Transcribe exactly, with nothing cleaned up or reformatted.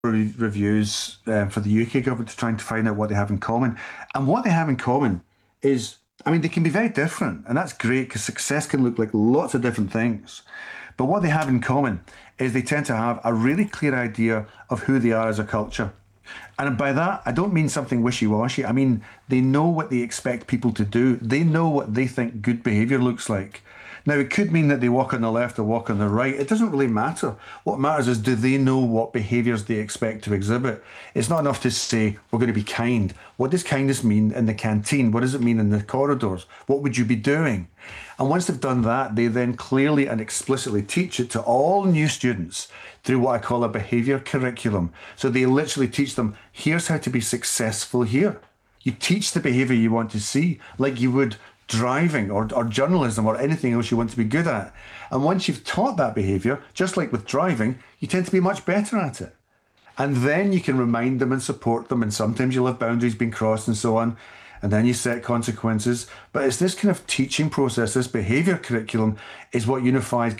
re- reviews um, for the U K government to trying to find out what they have in common. And what they have in common is, I mean, they can be very different, and that's great because success can look like lots of different things. But what they have in common is they tend to have a really clear idea of who they are as a culture. And by that, I don't mean something wishy washy. I mean, they know what they expect people to do, they know what they think good behavior looks like. Now, it could mean that they walk on the left or walk on the right. It doesn't really matter. What matters is, do they know what behaviors they expect to exhibit? It's not enough to say, we're going to be kind. What does kindness mean in the canteen? What does it mean in the corridors? What would you be doing? And once they've done that, they then clearly and explicitly teach it to all new students through what I call a behavior curriculum. So they literally teach them, here's how to be successful here. You teach the behavior you want to see, like you would driving or, or journalism or anything else you want to be good at. And once you've taught that behavior, just like with driving, you tend to be much better at it. And then you can remind them and support them. And sometimes you'll have boundaries being crossed and so on. And then you set consequences. But it's this kind of teaching process, this behavior curriculum is what unifies